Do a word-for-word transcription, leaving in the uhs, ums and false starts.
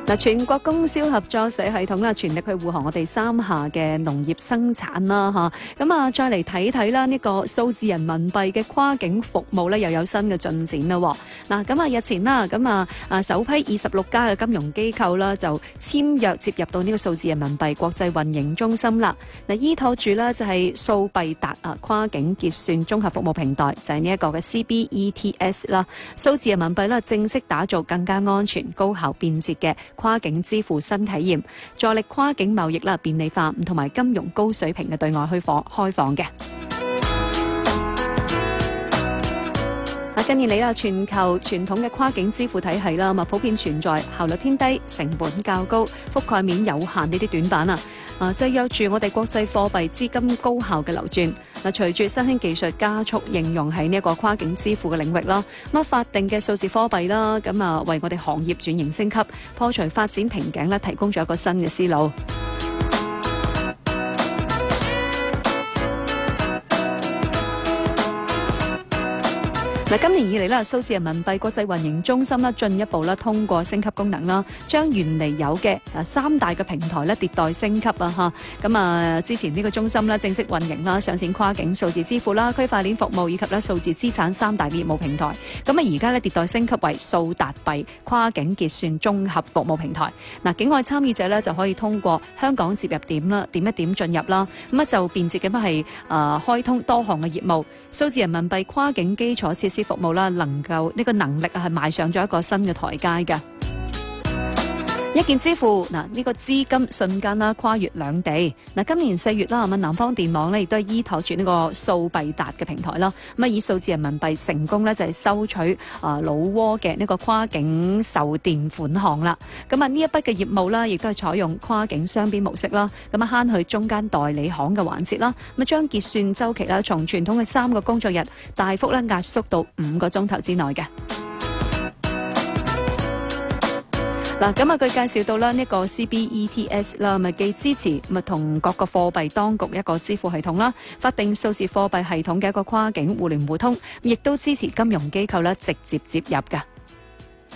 嗱，全國供銷合作社系統啦，全力去護航我哋三峽嘅農業生產啦，嚇。咁啊，再嚟睇睇啦，呢個數字人民幣嘅跨境服務咧，又有新嘅進展啦。嗱，咁啊，日前啦，咁啊啊首批二十六家嘅金融機構啦，就簽約接入到呢個數字人民幣國際運營中心啦。嗱，依託住咧就係數幣達啊跨境結算綜合服務平台，就係呢一個嘅 C B E T S 啦。數字人民幣咧正式打造更加安全、高效、便捷嘅跨境支付新體驗，助力跨境貿易啦便利化，同埋金融高水平嘅對外開放開放嘅。近年嚟啦，全球傳統嘅跨境支付體系啦，咪普遍存在效率偏低、成本較高、覆蓋面有限呢啲短板啊，啊制約住我哋國際貨幣資金高效嘅流轉。嗱，隨住新興技術加速應用喺呢一個跨境支付嘅領域啦，咁法定嘅數字貨幣啦，咁啊為我哋行業轉型升級、破除發展瓶頸咧，提供咗一個新嘅思路。嗱，今年以嚟咧，數字人民幣國際運營中心咧進一步咧通過升級功能啦，將原嚟有嘅誒三大嘅平台咧迭代升級啊嚇。咁啊，之前呢個中心咧正式運營啦，上線跨境數字支付啦、區塊鏈服務以及咧數字資產三大嘅業務平台。咁啊，而家咧迭代升級為數達幣跨境結算綜合服務平台。嗱，境外參與者咧就可以通過香港接入點啦，點一點進入啦。咁啊就便捷咁係誒開通多項嘅業務。數字人民幣跨境基礎設施服務啦，能夠呢個能力啊係邁上咗一個新嘅台階嘅。一鍵支付嗱，呢個資金瞬間啦跨越兩地。嗱，今年四月啦，咁南方電網咧亦都係依託住呢個數幣達嘅平台啦，咁啊以數字人民幣成功咧就係收取啊老撾嘅呢個跨境售電款項啦。咁啊呢一筆嘅業務啦，亦都係採用跨境雙邊模式啦，咁啊慳去中間代理行嘅環節啦，咁啊將結算週期啦從傳統嘅三個工作日大幅咧壓縮到五個鐘頭之內嘅。嗱，咁啊，佢介紹到啦，呢個 C B E T S 啦，咪既支持咪同各個貨幣當局一個支付系統啦，法定數字貨幣系統嘅一個跨境互聯互通，亦都支持金融機構啦直接接入嘅。